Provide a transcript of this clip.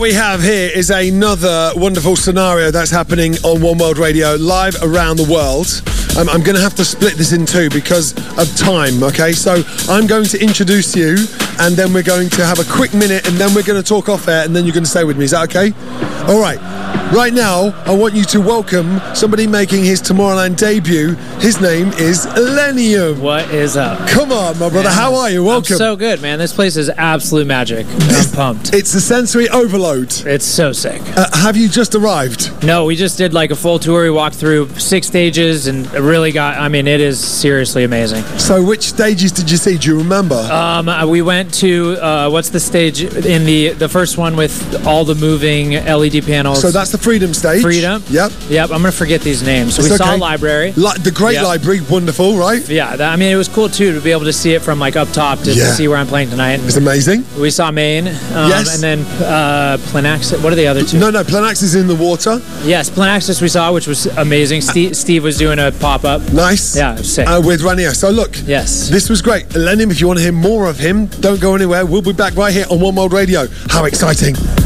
We have here is another wonderful scenario that's happening on One World Radio live around the world. I'm going to have to split this in two because of time, okay? So I'm going to introduce you and then we're going to have a quick minute and then we're going to talk off air and then you're going to stay with me. Is that okay? All right. Right now, I want you to welcome somebody making his Tomorrowland debut. His name is Illenium. What is up? Come on, my brother. How are you? Welcome. I'm so good, man. This place is absolute magic. I'm pumped. It's the sensory overload. It's so sick. Have you just arrived? No, we just did like a full tour. We walked through 6 stages and it really it is seriously amazing. So which stages did you see? Do you remember? We went to, what's the stage in the first one with all the moving LED panels? So that's the Freedom stage. Freedom. Yep. I'm going to forget these names. So we saw Library. The Great Library. Wonderful, right? Yeah. It was cool too to be able to see it from like up top to see where I'm playing tonight. It's amazing. We saw Maine. Yes. And then Planaxis. What are the other two? No, Planaxis is in the water. Yes, Planaxis we saw, which was amazing. Steve was doing a pop-up. Nice. Yeah, it was sick. With Ranier. So look, yes, this was great. Illenium, if you want to hear more of him, don't go anywhere. We'll be back right here on One World Radio. How exciting.